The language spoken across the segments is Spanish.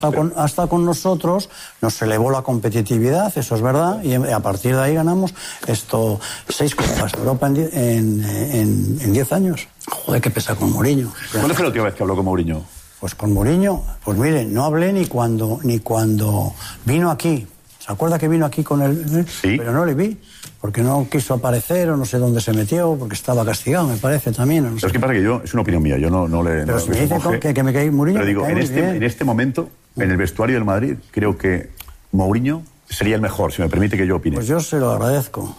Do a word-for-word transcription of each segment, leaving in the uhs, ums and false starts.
Con, hasta con nosotros, nos elevó la competitividad, eso es verdad, y a partir de ahí ganamos esto seis Copas de Europa en, en, en, en diez años. Joder, qué pesa con Mourinho. ¿Cuándo fue la última vez que habló con Mourinho? Pues con Mourinho, pues mire, no hablé ni cuando ni cuando vino aquí. ¿Se acuerda que vino aquí con él? Sí. Pero no le vi, porque no quiso aparecer o no sé dónde se metió, porque estaba castigado, me parece también. No sé. Pero es que pasa que yo, es una opinión mía, yo no, no le... Pero no, si me dice coge, que, que me cae Mourinho, pero digo, me cae en muy este, bien. en este momento, en el vestuario del Madrid, creo que Mourinho sería el mejor, si me permite que yo opine. Pues yo se lo agradezco.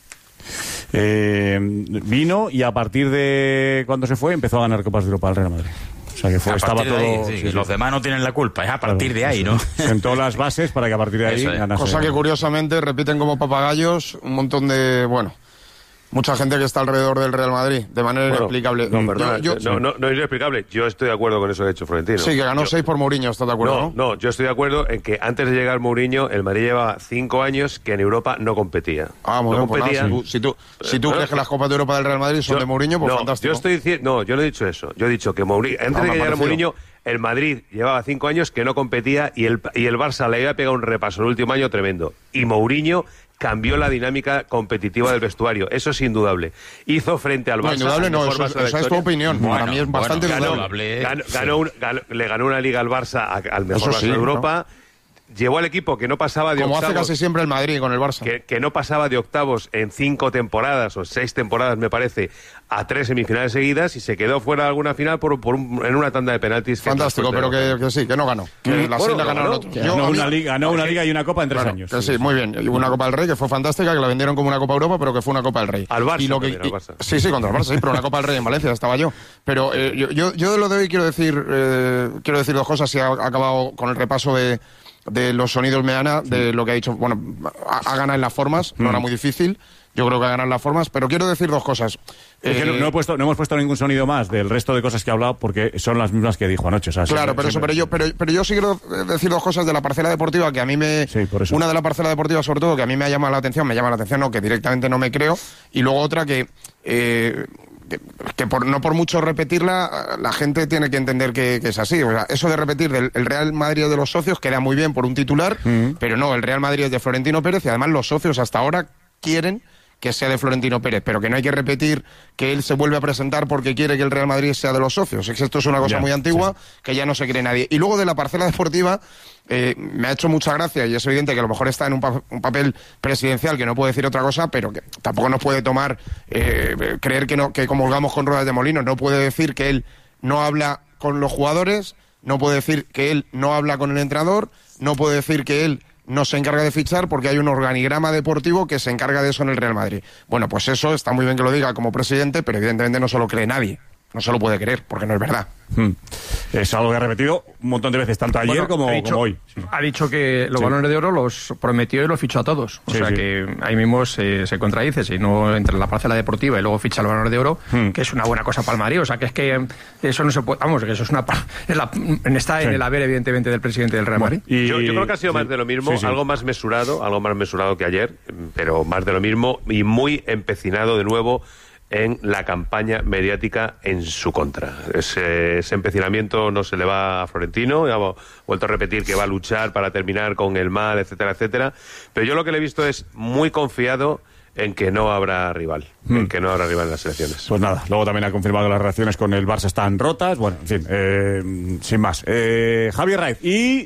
Eh, vino y a partir de cuando se fue empezó a ganar Copas de Europa al Real Madrid. O sea que fue, estaba todo. Ahí, sí, sí, sí. Los demás no tienen la culpa, es a partir claro, de ahí, eso. ¿no? Sentó las bases para que a partir de ahí es. ganase. Cosa que curiosamente repiten como papagayos un montón de, bueno, mucha gente que está alrededor del Real Madrid, de manera bueno, inexplicable. No, perdona, yo, yo, no, no, no es inexplicable. Yo estoy de acuerdo con eso que ha hecho Florentino. Sí, que ganó yo, seis por Mourinho, ¿estás de acuerdo? No, no, no, yo estoy de acuerdo en que antes de llegar Mourinho, el Madrid llevaba cinco años que en Europa no competía. Ah, muy no bien, pues competía. nada, si tú, si tú, si tú no, crees que las Copas de Europa del Real Madrid son yo, de Mourinho, pues no, fantástico. Yo estoy diciendo, no, yo no he dicho eso. Yo he dicho que Mourinho, antes Ah, de que llegara parecido. Mourinho, el Madrid llevaba cinco años que no competía y el, y el Barça le iba a pegar un repaso el último año tremendo. Y Mourinho cambió la dinámica competitiva del vestuario, eso es indudable. Hizo frente al Barça. No, indudable no, eso, es, esa es tu opinión. Bueno, Para mí es bastante bueno, indudable. Ganó, ganó, ganó, un, ganó, le ganó una liga al Barça, a, al mejor Eso Barça sí, de Europa. ¿no? Llevó al equipo que no pasaba de Como octavos. hace casi siempre el Madrid con el Barça. Que, que no pasaba de octavos en cinco temporadas o seis temporadas, me parece, a tres semifinales seguidas y se quedó fuera de alguna final por, por un, en una tanda de penaltis. Fantástico, pero que, que sí, que no ganó. Que Mm, la bueno, senda ganaron ganó. otros. Que Yo ganó, había- una liga, ganó una liga y una copa en tres Claro, años. que sí, muy bien. Y una Copa del Rey que fue fantástica, que la vendieron como una Copa Europa, pero que fue una Copa del Rey. Al Barça Y lo que, también, al Barça. y- sí, sí, contra el Barça, sí, pero una Copa del Rey en Valencia, estaba yo. Pero eh, yo, yo, yo de lo de hoy quiero decir, eh, quiero decir dos cosas, y ha acabado con el repaso de, de los sonidos Meana, de lo que ha dicho. Bueno, ha, ha ganado en las formas, no era muy difícil. Yo creo que ha ganado en las formas, pero quiero decir dos cosas. Es que Eh, no, no he puesto, no hemos puesto ningún sonido más del resto de cosas que ha hablado porque son las mismas que dijo anoche. O sea, Claro, siempre- pero eso, siempre- pero yo, pero, pero yo sí quiero decir dos cosas de la parcela deportiva que a mí me, Sí, por eso. una de la parcela deportiva sobre todo que a mí me ha llamado la atención, me llama la atención, no, que directamente no me creo, y luego otra que, eh, que, que por, no por mucho repetirla, la gente tiene que entender que, que es así. O sea, eso de repetir del el Real Madrid de los socios queda muy bien por un titular, Mm. pero no, el Real Madrid es de Florentino Pérez y además los socios hasta ahora quieren que sea de Florentino Pérez, pero que no hay que repetir que él se vuelve a presentar porque quiere que el Real Madrid sea de los socios. Es que esto es una cosa Ya, muy antigua, sí. que ya no se cree nadie. Y luego de la parcela deportiva, eh, me ha hecho mucha gracia, y es evidente que a lo mejor está en un, pa un papel presidencial que no puede decir otra cosa, pero que tampoco nos puede tomar, eh, creer que, no, que comulgamos con ruedas de molino. No puede decir que él no habla con los jugadores, no puede decir que él no habla con el entrenador, no puede decir que él no se encarga de fichar porque hay un organigrama deportivo que se encarga de eso en el Real Madrid. Bueno, pues eso está muy bien que lo diga como presidente, pero evidentemente no se lo cree nadie. No se lo puede creer, porque no es verdad. Hmm. Es algo que ha repetido un montón de veces, tanto ayer Bueno, como, ha dicho, como hoy. Sí. Ha dicho que los Sí. balones de oro los prometió y los fichó a todos. O Sí, sea sí. que ahí mismo se, se contradice. Si no entre la parcela deportiva y luego ficha el balón de oro, Hmm. que es una buena cosa para el Madrid. O sea que es que eso no se puede. Vamos, que eso es una. pa- Es la, está en Sí. el haber, evidentemente, del presidente del Real Bueno, Madrid. y- Yo, yo creo que ha sido sí. más de lo mismo, Sí, sí. algo más mesurado, algo más mesurado que ayer, pero más de lo mismo y muy empecinado de nuevo en la campaña mediática en su contra. Ese, ese empecinamiento no se le va a Florentino, ya ha vuelto a repetir que va a luchar para terminar con el mal, etcétera, etcétera, pero yo lo que le he visto es muy confiado en que no habrá rival, Mm. en que no habrá rival en las elecciones. Pues nada, luego también ha confirmado que las relaciones con el Barça están rotas. Bueno, en fin, eh, sin más. Eh, Javier Raiz, y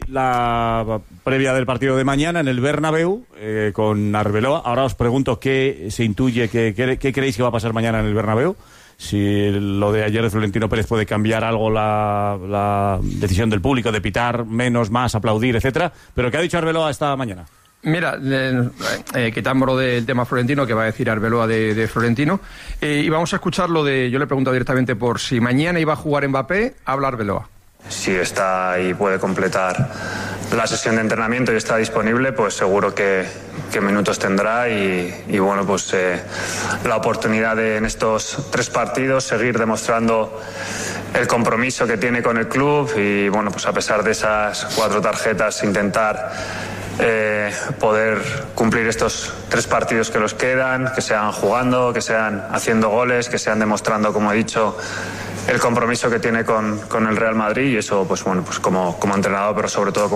la previa del partido de mañana en el Bernabéu eh, con Arbeloa. Ahora os pregunto qué se intuye, qué, qué, qué creéis que va a pasar mañana en el Bernabéu. Si lo de ayer de Florentino Pérez puede cambiar algo la, la decisión del público de pitar menos, más, aplaudir, etcétera. Pero ¿qué ha dicho Arbeloa esta mañana? Mira, eh, eh, quitámoslo del tema Florentino, que va a decir Arbeloa de, de Florentino, eh, y vamos a escuchar lo de, yo le he preguntado directamente por si mañana iba a jugar Mbappé, habla Arbeloa. Si está y puede completar la sesión de entrenamiento y está disponible, pues seguro que, que minutos tendrá y, y bueno, pues eh, la oportunidad de en estos tres partidos seguir demostrando el compromiso que tiene con el club y bueno, pues a pesar de esas cuatro tarjetas intentar eh, poder cumplir estos tres partidos que los quedan, que sean jugando, que sean haciendo goles, que sean demostrando, como he dicho, el compromiso que tiene con, con el Real Madrid y eso, pues bueno, pues como, como entrenador, pero sobre todo como